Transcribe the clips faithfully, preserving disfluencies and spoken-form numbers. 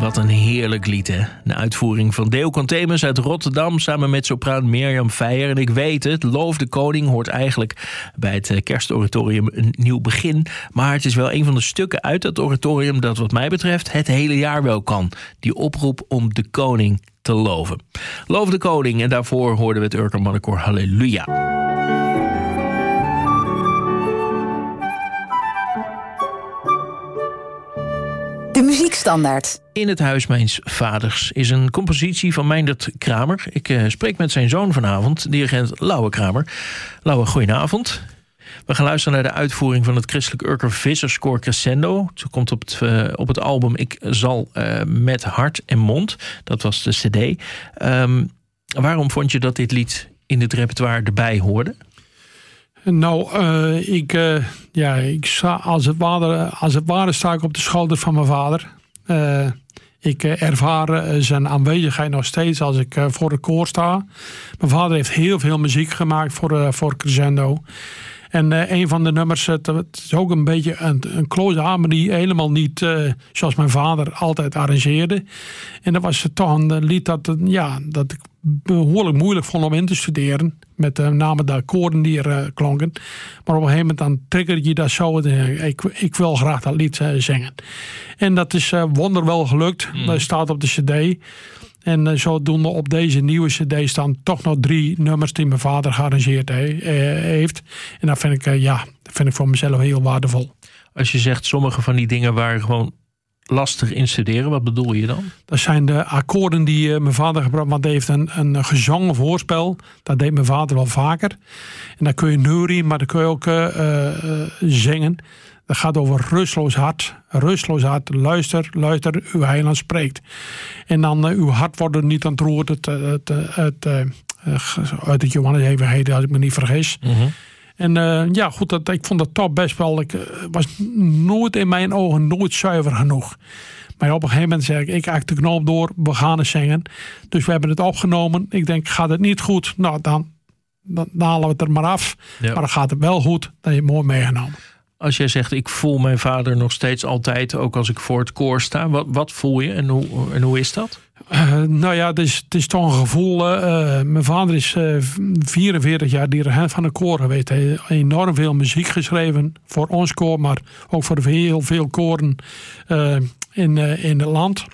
Wat een heerlijk lied, hè? De uitvoering van Deo Contemus uit Rotterdam samen met sopraan Mirjam Feijer. En ik weet het, Loof de Koning hoort eigenlijk bij het Kerstoratorium een nieuw begin. Maar het is wel een van de stukken uit dat oratorium dat wat mij betreft het hele jaar wel kan. Die oproep om de koning te loven. Loof de Koning en daarvoor hoorden we het Urker Mannenkoor Halleluja. De muziekstandaard. In het huis mijns vaders is een compositie van Meindert Kramer. Ik uh, spreek met zijn zoon vanavond, dirigent Lauwe Kramer. Lauwe, goedenavond. We gaan luisteren naar de uitvoering van het Christelijk Urker Visserskoor Crescendo. Het komt op het, uh, op het album Ik zal uh, met hart en mond. Dat was de cd. Um, waarom vond je dat dit lied in het repertoire erbij hoorde? Nou, uh, ik, uh, ja, ik sta, als, het ware, als het ware sta ik op de schouders van mijn vader. Uh, ik uh, ervaar uh, zijn aanwezigheid nog steeds als ik uh, voor het koor sta. Mijn vader heeft heel veel muziek gemaakt voor, uh, voor Crescendo. En uh, een van de nummers, het, het is ook een beetje een, een close harmony, helemaal niet uh, zoals mijn vader altijd arrangeerde. En dat was toch een lied dat, ja, dat ik behoorlijk moeilijk vond om in te studeren. Met uh, name de akkoorden die er uh, klonken. Maar op een gegeven moment dan trigger je dat zo. Uh, ik, ik wil graag dat lied uh, zingen. En dat is uh, wonderwel gelukt. Mm. Dat staat op de cd. En uh, zodoende op deze nieuwe cd staan toch nog drie nummers die mijn vader gearrangeerd he, uh, heeft. En dat vind ik, uh, ja, dat vind ik voor mezelf heel waardevol. Als je zegt sommige van die dingen waren gewoon lastig instuderen, wat bedoel je dan? Dat zijn de akkoorden die uh, mijn vader gebruikt. Want hij heeft een, een gezongen voorspel. Dat deed mijn vader wel vaker. En dan kun je neurien, maar dan kun je ook uh, uh, zingen. Dat gaat over rustloos hart. Rustloos hart, luister, luister, uw heiland spreekt. En dan, uh, uw hart wordt er niet aan het roerd. Het, het, het, het, uh, uit het Johannes-evangelie, als ik me niet vergis. Mm-hmm. En uh, ja, goed, dat, ik vond dat toch best wel. Ik uh, was nooit in mijn ogen nooit zuiver genoeg. Maar op een gegeven moment zeg ik, ik acht de knoop door, we gaan het zingen. Dus we hebben het opgenomen. Ik denk, gaat het niet goed? Nou, dan, dan, dan halen we het er maar af. Ja. Maar dan gaat het wel goed, dan heb je het mooi meegenomen. Als jij zegt, ik voel mijn vader nog steeds altijd, ook als ik voor het koor sta. Wat, wat voel je en hoe, en hoe is dat? Uh, nou ja, het is, het is toch een gevoel. Uh, mijn vader is uh, vierenveertig jaar dirigent van een koor geweest. Hij heeft enorm veel muziek geschreven voor ons koor, maar ook voor heel veel koren uh, in, uh, in het land.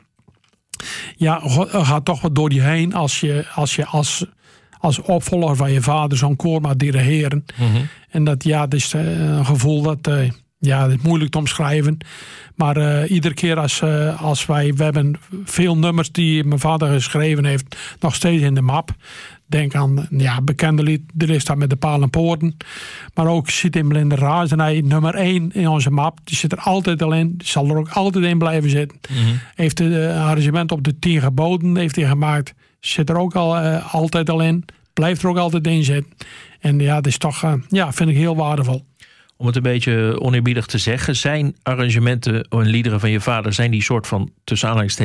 Ja, er gaat toch wat door je heen als je als, je als, als opvolger van je vader zo'n koor mag dirigeren. Mm-hmm. En dat, ja, dat is uh, een gevoel dat, uh, ja, dat is moeilijk te omschrijven. Maar uh, iedere keer als, uh, als wij, we hebben veel nummers die mijn vader geschreven heeft, nog steeds in de map. Denk aan, ja, bekende lied, de list staat met de Paal en Poorten. Maar ook Zit in Blinde Razernij, nummer één in onze map. Die zit er altijd al in, die zal er ook altijd in blijven zitten. Mm-hmm. Heeft het uh, arrangement op de tien geboden heeft hij gemaakt. Zit er ook al, uh, altijd al in, blijft er ook altijd in zitten. En ja, dat is toch, uh, ja, vind ik heel waardevol. Om het een beetje oneerbiedig te zeggen, zijn arrangementen en liederen van je vader, zijn die soort van tussen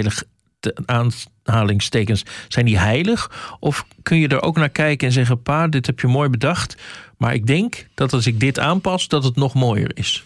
aanhalingstekens, zijn die heilig? Of kun je er ook naar kijken en zeggen, pa, dit heb je mooi bedacht, maar ik denk dat als ik dit aanpas, dat het nog mooier is?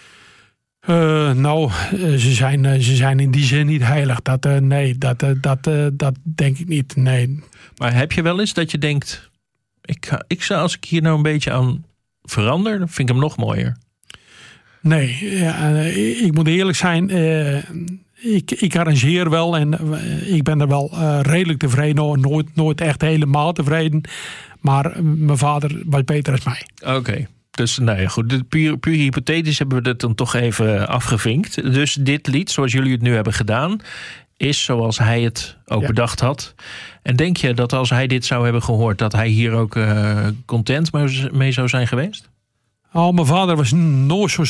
Uh, nou, ze zijn, uh, ze zijn in die zin niet heilig. Dat, uh, nee, dat, uh, dat, uh, dat denk ik niet, nee. Maar heb je wel eens dat je denkt, ik, ga, ik zou, als ik hier nou een beetje aan verander, dan vind ik hem nog mooier? Nee, ja, ik moet eerlijk zijn. Uh, ik, ik arrangeer wel en uh, ik ben er wel uh, redelijk tevreden. Nooit, nooit echt helemaal tevreden. Maar mijn vader was beter dan mij. Oké. Okay. Dus nou ja, goed, puur, puur hypothetisch hebben we dat dan toch even afgevinkt. Dus dit lied, zoals jullie het nu hebben gedaan, is zoals hij het ook ja. bedacht had. En denk je dat als hij dit zou hebben gehoord, dat hij hier ook uh, content mee zou zijn geweest? Oh, mijn vader was nooit zo